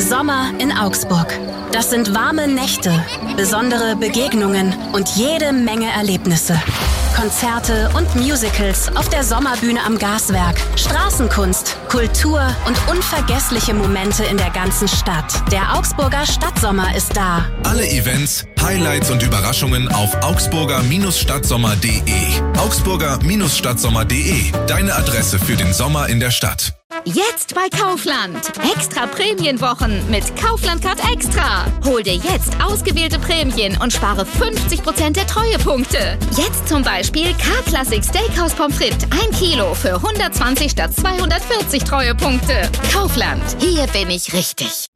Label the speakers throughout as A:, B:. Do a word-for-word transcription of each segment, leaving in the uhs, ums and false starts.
A: Sommer in Augsburg. Das sind warme Nächte, besondere Begegnungen und jede Menge Erlebnisse. Konzerte und Musicals auf der Sommerbühne am Gaswerk, Straßenkunst, Kultur und unvergessliche Momente in der ganzen Stadt. Der Augsburger Stadtsommer ist da.
B: Alle Events, Highlights und Überraschungen auf augsburger Stadtsommer punkt de. augsburger Stadtsommer punkt de, deine Adresse für den Sommer in der Stadt.
C: Jetzt bei Kaufland. Extra Prämienwochen mit Kaufland Card Extra. Hol dir jetzt ausgewählte Prämien und spare fünfzig Prozent der Treuepunkte. Jetzt zum Beispiel K-Classic Steakhouse Pommes frites ein Kilo für hundertzwanzig statt zweihundertvierzig Treuepunkte. Kaufland. Hier bin ich richtig.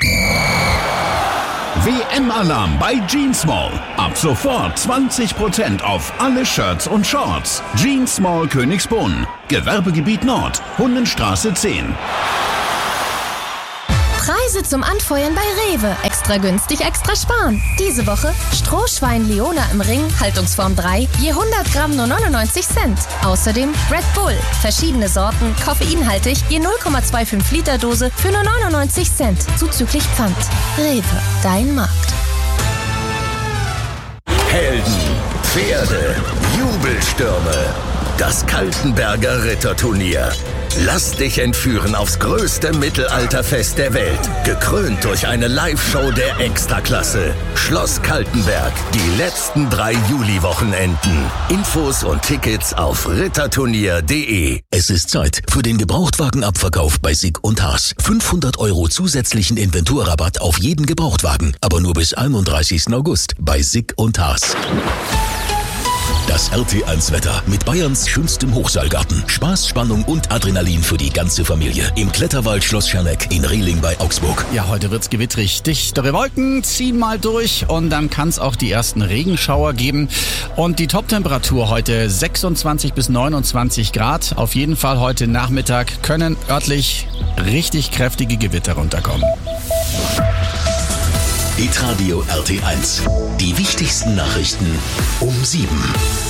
D: W M-Alarm bei Jeans Mall. Ab sofort zwanzig Prozent auf alle Shirts und Shorts. Jeans Mall Königsbrunn. Gewerbegebiet Nord. Hundenstraße zehn.
E: Preise zum Anfeuern bei Rewe. Extra günstig, extra sparen. Diese Woche Strohschwein Leona im Ring, Haltungsform drei, je hundert Gramm nur neunundneunzig Cent. Außerdem Red Bull, verschiedene Sorten, koffeinhaltig, je null Komma fünfundzwanzig Liter Dose für nur neunundneunzig Cent, zuzüglich Pfand. Rewe, dein Markt.
F: Helden, Pferde, Jubelstürme. Das Kaltenberger Ritterturnier. Lass dich entführen aufs größte Mittelalterfest der Welt. Gekrönt durch eine Live-Show der Extraklasse. Schloss Kaltenberg. Die letzten drei Juli-Wochenenden. Infos und Tickets auf ritterturnier punkt de.
G: Es ist Zeit für den Gebrauchtwagenabverkauf bei Sick und Haas. fünfhundert Euro zusätzlichen Inventurrabatt auf jeden Gebrauchtwagen. Aber nur bis einunddreißigsten August bei Sick und Haas. Das R T eins Wetter mit Bayerns schönstem Hochseilgarten. Spaß, Spannung und Adrenalin für die ganze Familie. Im Kletterwald Schloss Scherneck in Rehling bei Augsburg.
H: Ja, heute wird's gewittrig. Dichtere Wolken ziehen mal durch und dann kann es auch die ersten Regenschauer geben. Und die Toptemperatur heute sechsundzwanzig bis neunundzwanzig Grad. Auf jeden Fall heute Nachmittag können örtlich richtig kräftige Gewitter runterkommen.
G: Hitradio R T eins. Die wichtigsten Nachrichten um sieben.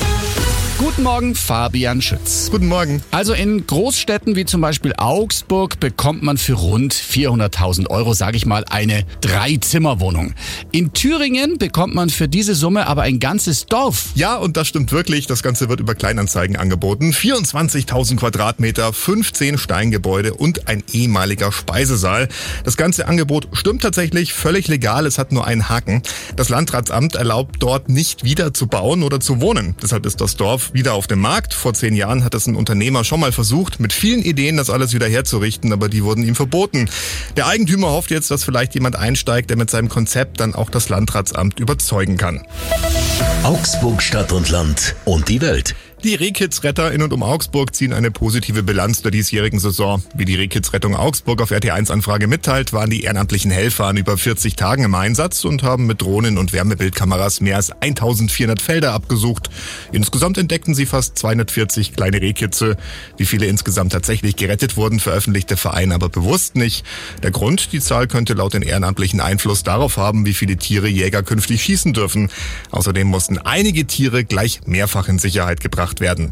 H: Guten Morgen, Fabian Schütz.
I: Guten Morgen.
H: Also in Großstädten wie zum Beispiel Augsburg bekommt man für rund vierhunderttausend Euro, sage ich mal, eine Drei-Zimmer-Wohnung. In Thüringen bekommt man für diese Summe aber ein ganzes Dorf.
I: Ja, und das stimmt wirklich. Das Ganze wird über Kleinanzeigen angeboten. vierundzwanzigtausend Quadratmeter, fünfzehn Steingebäude und ein ehemaliger Speisesaal. Das ganze Angebot stimmt tatsächlich, völlig legal. Es hat nur einen Haken. Das Landratsamt erlaubt dort nicht wieder zu bauen oder zu wohnen. Deshalb ist das Dorf wieder auf dem Markt. Vor zehn Jahren hat es ein Unternehmer schon mal versucht, mit vielen Ideen das alles wieder herzurichten, aber die wurden ihm verboten. Der Eigentümer hofft jetzt, dass vielleicht jemand einsteigt, der mit seinem Konzept dann auch das Landratsamt überzeugen kann.
G: Augsburg, Stadt und Land und die Welt.
I: Die Rehkitzretter in und um Augsburg ziehen eine positive Bilanz der diesjährigen Saison. Wie die Rehkitzrettung Augsburg auf R T eins Anfrage mitteilt, waren die ehrenamtlichen Helfer an über vierzig Tagen im Einsatz und haben mit Drohnen und Wärmebildkameras mehr als eintausendvierhundert Felder abgesucht. Insgesamt entdeckten sie fast zweihundertvierzig kleine Rehkitze. Wie viele insgesamt tatsächlich gerettet wurden, veröffentlicht der Verein aber bewusst nicht. Der Grund, die Zahl könnte laut den Ehrenamtlichen Einfluss darauf haben, wie viele Tiere Jäger künftig schießen dürfen. Außerdem mussten einige Tiere gleich mehrfach in Sicherheit gebracht werden.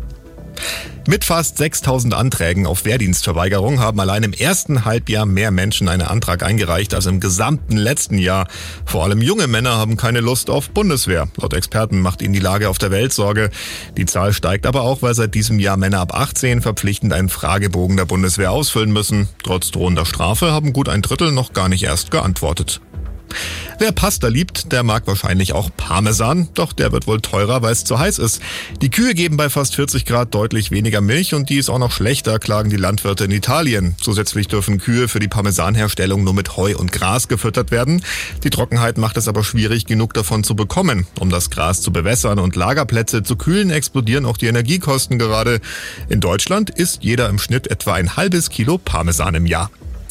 I: Mit fast sechstausend Anträgen auf Wehrdienstverweigerung haben allein im ersten Halbjahr mehr Menschen einen Antrag eingereicht als im gesamten letzten Jahr. Vor allem junge Männer haben keine Lust auf Bundeswehr. Laut Experten macht ihnen die Lage auf der Welt Sorge. Die Zahl steigt aber auch, weil seit diesem Jahr Männer ab achtzehn verpflichtend einen Fragebogen der Bundeswehr ausfüllen müssen. Trotz drohender Strafe haben gut ein Drittel noch gar nicht erst geantwortet. Wer Pasta liebt, der mag wahrscheinlich auch Parmesan, doch der wird wohl teurer, weil es zu heiß ist. Die Kühe geben bei fast vierzig Grad deutlich weniger Milch und die ist auch noch schlechter, klagen die Landwirte in Italien. Zusätzlich dürfen Kühe für die Parmesanherstellung nur mit Heu und Gras gefüttert werden. Die Trockenheit macht es aber schwierig, genug davon zu bekommen. Um das Gras zu bewässern und Lagerplätze zu kühlen, explodieren auch die Energiekosten gerade. In Deutschland isst jeder im Schnitt etwa ein halbes Kilo Parmesan im Jahr.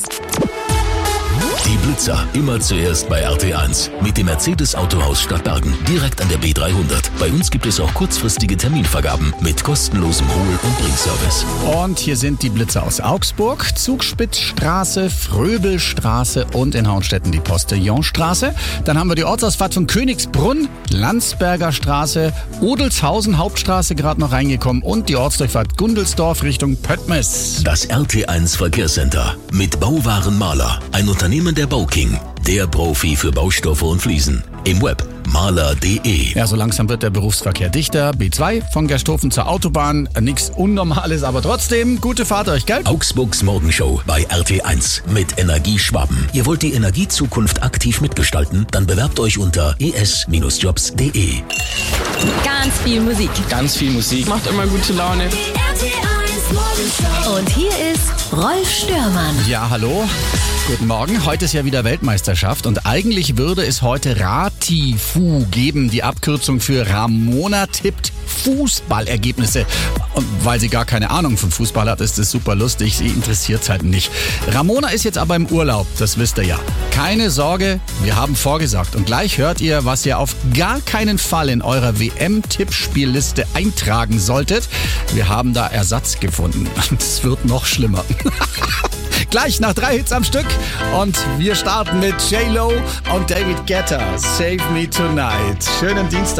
G: Die Blitzer, immer zuerst bei R T eins. Mit dem Mercedes-Autohaus Stadtbergen, direkt an der B dreihundert. Bei uns gibt es auch kurzfristige Terminvergaben mit kostenlosem Hol- und Bringservice.
H: Und hier sind die Blitzer aus Augsburg, Zugspitzstraße, Fröbelstraße und in Hauenstetten die Postillonstraße. Dann haben wir die Ortsausfahrt von Königsbrunn, Landsberger Straße, Odelshausen Hauptstraße gerade noch reingekommen und die Ortsdurchfahrt Gundelsdorf Richtung Pöttmes.
G: Das R T eins Verkehrscenter mit Bauwarenmaler, ein Unternehmen Unternehmen der Bauking. Der Profi für Baustoffe und Fliesen. Im Web maler punkt de.
H: Ja, so langsam wird der Berufsverkehr dichter. B zwei von Gersthofen zur Autobahn. Nichts Unnormales, aber trotzdem gute Fahrt euch, gell?
G: Augsburgs Morgenshow bei R T eins mit Energie Schwaben. Ihr wollt die Energiezukunft aktiv mitgestalten? Dann bewerbt euch unter e s Jobs punkt de.
J: Ganz viel Musik.
K: Ganz viel Musik. Macht immer gute Laune.
J: Und hier ist Rolf Störmann.
H: Ja, hallo. Guten Morgen. Heute ist ja wieder Weltmeisterschaft und eigentlich würde es heute Ratifu geben, die Abkürzung für Ramona tippt Fußballergebnisse. Und weil sie gar keine Ahnung von Fußball hat, ist es super lustig. Sie interessiert es halt nicht. Ramona ist jetzt aber im Urlaub, das wisst ihr ja. Keine Sorge, wir haben vorgesorgt. Und gleich hört ihr, was ihr auf gar keinen Fall in eurer W M-Tippspielliste eintragen solltet. Wir haben da Ersatz gefunden. Es wird noch schlimmer. Gleich nach drei Hits am Stück und wir starten mit J-Lo und David Guetta. Save Me Tonight. Schönen Dienstag.